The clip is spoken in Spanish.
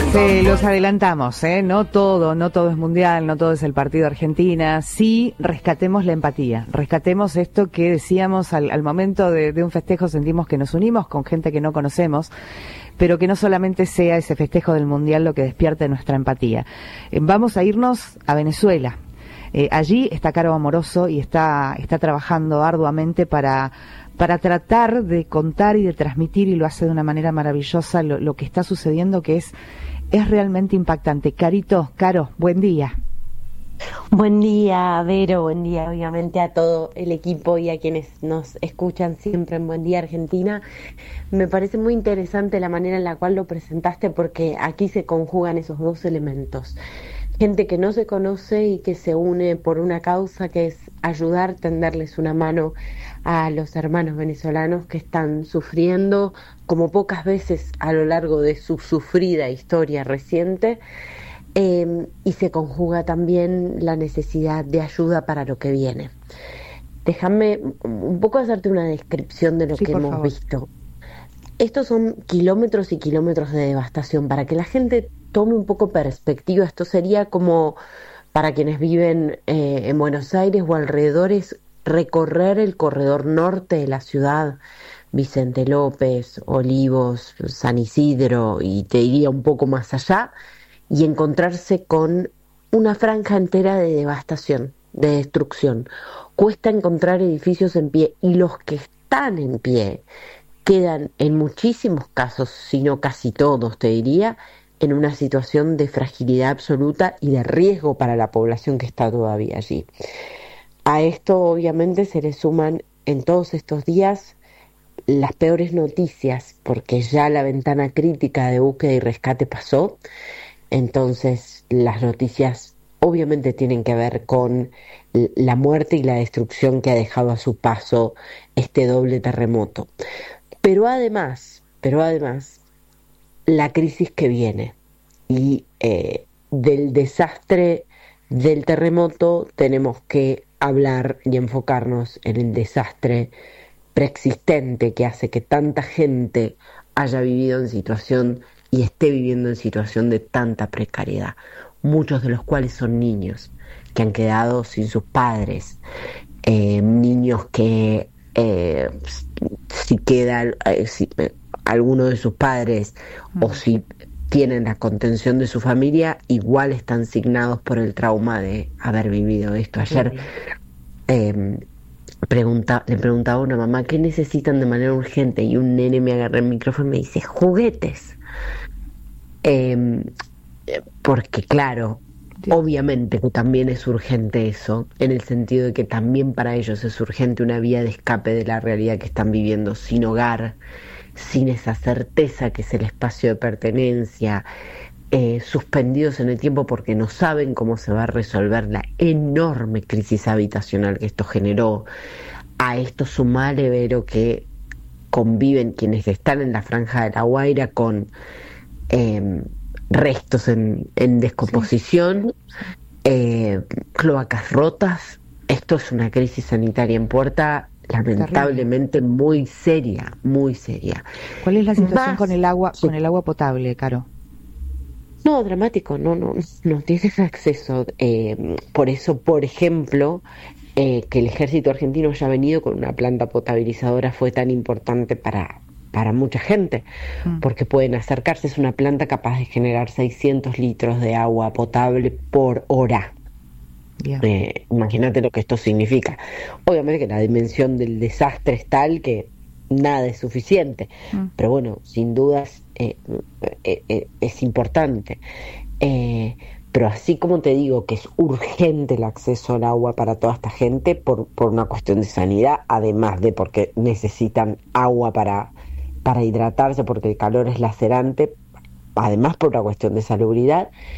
Se los adelantamos, ¿eh? No todo es mundial, no todo es el partido Argentina. Sí, rescatemos la empatía, rescatemos esto que decíamos al momento de un festejo, sentimos que nos unimos con gente que no conocemos, pero que no solamente sea ese festejo del mundial lo que despierte nuestra empatía. Vamos a irnos a Venezuela. Allí está Caro Amoroso y está trabajando arduamente para tratar de contar y de transmitir, y lo hace de una manera maravillosa, lo que está sucediendo, que es realmente impactante. Caro, buen día. Buen día, Vero, buen día obviamente a todo el equipo y a quienes nos escuchan siempre en Buen Día Argentina. Me parece muy interesante la manera en la cual lo presentaste, porque aquí se conjugan esos dos elementos. Gente que no se conoce y que se une por una causa que es ayudar, tenderles una mano a los hermanos venezolanos que están sufriendo como pocas veces a lo largo de su sufrida historia reciente, y se conjuga también la necesidad de ayuda para lo que viene. Déjame un poco hacerte una descripción de lo que hemos visto. Estos son kilómetros y kilómetros de devastación. Para que la gente tome un poco perspectiva, esto sería como para quienes viven en Buenos Aires o alrededores, recorrer el corredor norte de la ciudad, Vicente López, Olivos, San Isidro, y te diría un poco más allá, y encontrarse con una franja entera de devastación, de destrucción. Cuesta encontrar edificios en pie, y los que están en pie quedan en muchísimos casos, si no casi todos, te diría, en una situación de fragilidad absoluta y de riesgo para la población que está todavía allí. A esto obviamente se le suman en todos estos días las peores noticias, porque ya la ventana crítica de búsqueda y rescate pasó. Entonces las noticias obviamente tienen que ver con la muerte y la destrucción que ha dejado a su paso este doble terremoto. Pero además, la crisis que viene, y del desastre del terremoto tenemos que hablar y enfocarnos en el desastre preexistente que hace que tanta gente haya vivido en situación y esté viviendo en situación de tanta precariedad, muchos de los cuales son niños que han quedado sin sus padres, niños que si queda alguno de sus padres o si tienen la contención de su familia, igual están signados por el trauma de haber vivido esto. Ayer le preguntaba a una mamá qué necesitan de manera urgente, y un nene me agarra el micrófono y me dice juguetes, porque claro, obviamente que también es urgente eso, en el sentido de que también para ellos es urgente una vía de escape de la realidad que están viviendo, sin hogar, sin esa certeza que es el espacio de pertenencia, suspendidos en el tiempo porque no saben cómo se va a resolver la enorme crisis habitacional que esto generó. A esto sumale, Vero, que conviven quienes están en la Franja de La Guaira con restos en descomposición, cloacas rotas. Esto es una crisis sanitaria en puerta, lamentablemente muy seria, muy seria. ¿Cuál es la situación con el agua potable, Caro? No, dramático, no tienes acceso. Por eso, por ejemplo, que el ejército argentino haya venido con una planta potabilizadora fue tan importante para mucha gente, porque pueden acercarse. Es una planta capaz de generar 600 litros de agua potable por hora. Imagínate lo que esto significa. Obviamente que la dimensión del desastre es tal que nada es suficiente, pero bueno, sin dudas es importante. Pero así como te digo que es urgente el acceso al agua para toda esta gente por una cuestión de sanidad, además de porque necesitan agua para hidratarse, porque el calor es lacerante, además por una cuestión de salubridad,